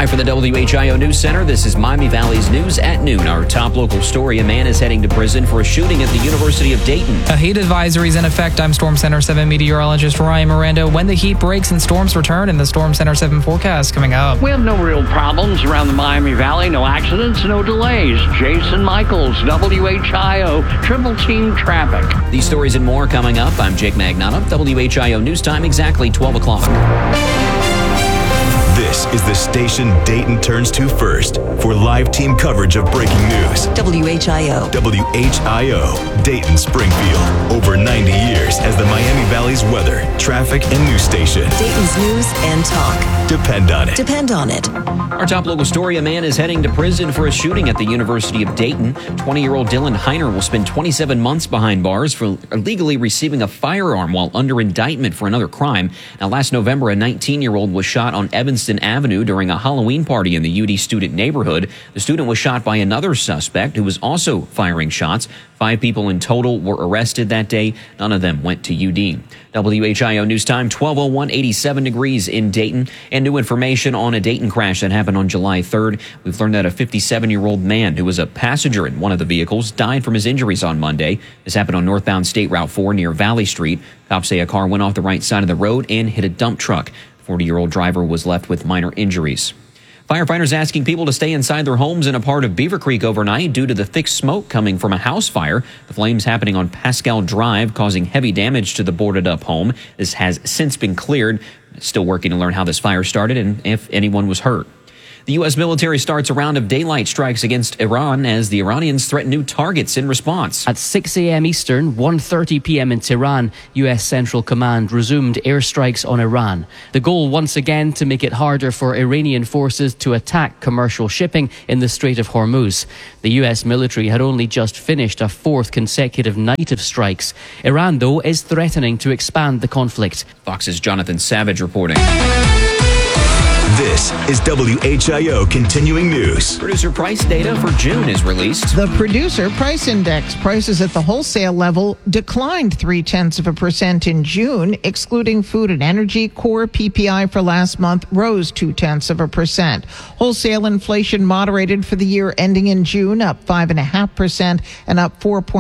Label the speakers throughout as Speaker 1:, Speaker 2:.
Speaker 1: Live from the WHIO News Center, this is Miami Valley's News at noon. Our top local story, a man is heading to prison for a shooting at the University of Dayton.
Speaker 2: A heat advisory is in effect. I'm Storm Center 7 meteorologist Ryan Miranda. When the heat breaks and storms return in the Storm Center 7 forecast coming up.
Speaker 3: We have no real problems around the Miami Valley. No accidents, no delays. Jason Michaels, WHIO, Triple Team Traffic.
Speaker 1: These stories and more coming up. I'm Jake Magnata. WHIO News Time, exactly 12 o'clock.
Speaker 4: This is the station Dayton turns to first for live team coverage of breaking news.
Speaker 5: WHIO.
Speaker 4: WHIO, Dayton Springfield. Over 90 years as the Miami Valley's weather, traffic, and news station.
Speaker 5: Dayton's news and talk.
Speaker 4: Depend on it.
Speaker 5: Depend on it.
Speaker 1: Our top local story, a man is heading to prison for a shooting at the University of Dayton. 20-year-old Dylan Heiner will spend 27 months behind bars for illegally receiving a firearm while under indictment for another crime. Now, last November, a 19-year-old was shot on Evanston Avenue during a Halloween party in the UD student neighborhood. The student was shot by another suspect who was also firing shots. 5 people in total were arrested that day. None of them went to UD. WHIO News Time, 12:01, 87 degrees in Dayton. And new information on a Dayton crash that happened on July 3rd. We've learned that a 57-year-old man who was a passenger in one of the vehicles died from his injuries on Monday. This happened on northbound State Route 4 near Valley Street. Cops say a car went off the right side of the road and hit a dump truck. 40-year-old driver was left with minor injuries. Firefighters asking people to stay inside their homes in a part of Beaver Creek overnight due to the thick smoke coming from a house fire. The flames happening on Pascal Drive, causing heavy damage to the boarded-up home. This has since been cleared. Still working to learn how this fire started and if anyone was hurt. The U.S. military starts a round of daylight strikes against Iran as the Iranians threaten new targets in response.
Speaker 6: At 6 a.m. Eastern, 1:30 p.m. in Tehran, U.S. Central Command resumed airstrikes on Iran. The goal, once again, to make it harder for Iranian forces to attack commercial shipping in the Strait of Hormuz. The U.S. military had only just finished a 4th consecutive night of strikes. Iran, though, is threatening to expand the conflict.
Speaker 1: Fox's Jonathan Savage reporting.
Speaker 4: This is WHIO Continuing News.
Speaker 1: Producer price data for June is released.
Speaker 7: The Producer Price Index, prices at the wholesale level declined 0.3% in June, excluding food and energy. Core PPI for last month rose 0.2%. Wholesale inflation moderated for the year ending in June, up 5.5% and up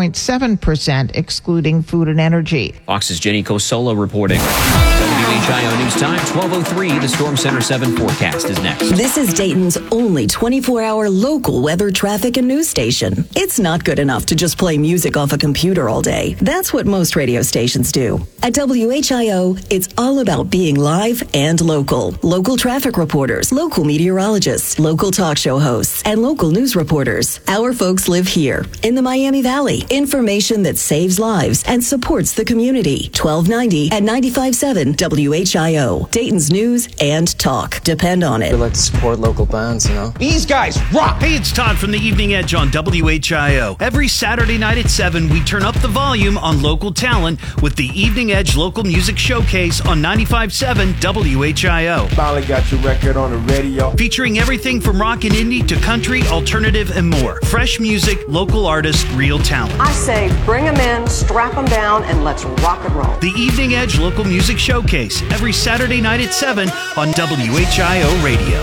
Speaker 7: 4.7%, excluding food and energy.
Speaker 1: Fox's Jenny Cosola reporting. WHIO News Time, 12:03. The Storm Center 7 forecast is next.
Speaker 5: This is Dayton's only 24-hour local weather, traffic, and news station. It's not good enough to just play music off a computer all day. That's what most radio stations do. At WHIO, it's all about being live and local. Local traffic reporters, local meteorologists, local talk show hosts, and local news reporters. Our folks live here in the Miami Valley. Information that saves lives and supports the community. 1290 at 95.7 WHIO. Dayton's news and talk. Depend on it.
Speaker 8: We like to support local bands, you know.
Speaker 9: These guys rock!
Speaker 10: Hey, it's Todd from the Evening Edge on WHIO. Every Saturday night at 7, we turn up the volume on local talent with the Evening Edge Local Music Showcase on 95.7 WHIO.
Speaker 9: Finally got your record on the radio.
Speaker 10: Featuring everything from rock and indie to country, alternative, and more. Fresh music, local artists, real talent.
Speaker 11: I say bring them in, strap them down, and let's rock and roll.
Speaker 10: The Evening Edge Local Music Showcase, every Saturday night at 7 on WHIO Radio.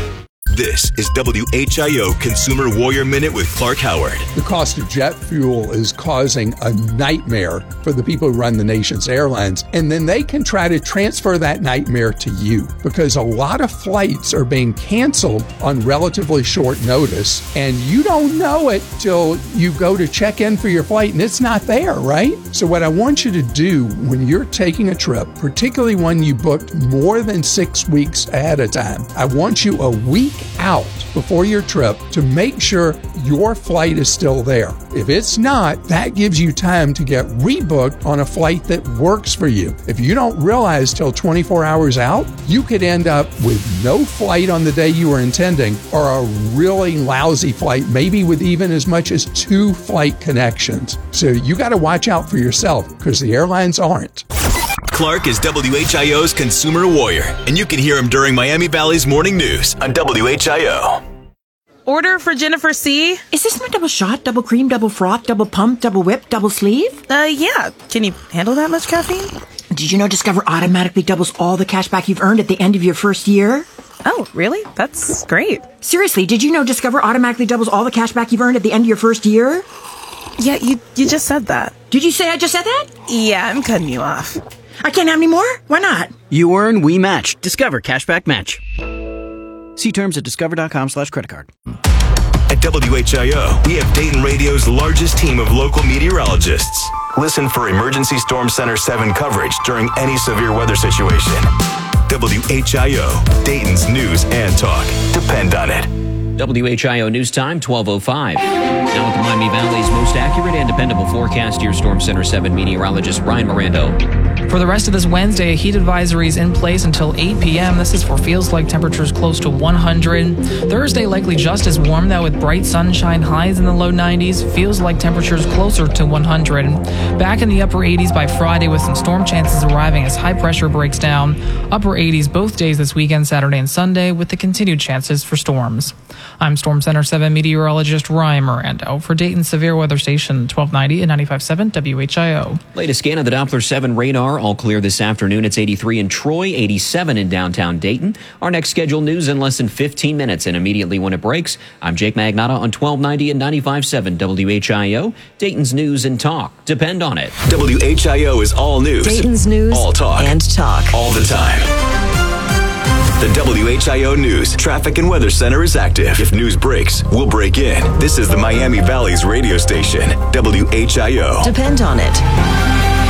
Speaker 4: This is WHIO Consumer Warrior Minute with Clark Howard.
Speaker 12: The cost of jet fuel is causing a nightmare for the people who run the nation's airlines, and then they can try to transfer that nightmare to you because a lot of flights are being canceled on relatively short notice, and you don't know it till you go to check in for your flight and it's not there, right? So what I want you to do when you're taking a trip, particularly one you booked more than 6 weeks ahead of time, I want you a week out before your trip to make sure your flight is still there. If it's not, that gives you time to get rebooked on a flight that works for you. If you don't realize till 24 hours out, you could end up with no flight on the day you were intending or a really lousy flight, maybe with even as much as 2 flight connections. So you got to watch out for yourself because the airlines aren't.
Speaker 4: Clark is WHIO's Consumer Warrior, and you can hear him during Miami Valley's Morning News on WHIO.
Speaker 13: Order for Jennifer C.
Speaker 14: Is this my double shot, double cream, double froth, double pump, double whip, double sleeve?
Speaker 13: Yeah. Can you handle that much caffeine?
Speaker 14: Did you know Discover automatically doubles all the cash back you've earned at the end of your first year?
Speaker 13: Oh, really? That's great.
Speaker 14: Seriously, did you know Discover automatically doubles all the cash back you've earned at the end of your first year?
Speaker 13: Yeah, you just said that.
Speaker 14: Did you say I just said that?
Speaker 13: Yeah, I'm cutting you off.
Speaker 14: I can't have any more? Why not?
Speaker 15: You earn, we match. Discover Cashback Match. See terms at discover.com/creditcard.
Speaker 4: At WHIO, we have Dayton Radio's largest team of local meteorologists. Listen for Emergency Storm Center 7 coverage during any severe weather situation. WHIO, Dayton's news and talk. Depend on it.
Speaker 1: WHIO News Time, 12:05. Now with the Miami Valley's most accurate and dependable forecast, your Storm Center 7 meteorologist Ryan Mirando.
Speaker 2: For the rest of this Wednesday, a heat advisory is in place until 8 p.m. This is for feels-like temperatures close to 100. Thursday likely just as warm, though, with bright sunshine, highs in the low 90s. Feels-like temperatures closer to 100. Back in the upper 80s by Friday with some storm chances arriving as high pressure breaks down. Upper 80s both days this weekend, Saturday and Sunday, with the continued chances for storms. I'm Storm Center 7 meteorologist Ryan Mirando for Dayton Severe Weather Station 1290 and 95.7 WHIO.
Speaker 1: Latest scan of the Doppler 7 radar. All clear this afternoon. It's 83 in Troy, 87 in downtown Dayton. Our next scheduled news in less than 15 minutes, and immediately when it breaks, I'm Jake Magnotta on 1290 and 95.7 WHIO. Dayton's news and talk. Depend on it.
Speaker 4: WHIO is all news.
Speaker 5: Dayton's news
Speaker 4: all talk.
Speaker 5: And talk.
Speaker 4: All the time. The WHIO News Traffic and Weather Center is active. If news breaks, we'll break in. This is the Miami Valley's radio station, WHIO.
Speaker 5: Depend on it.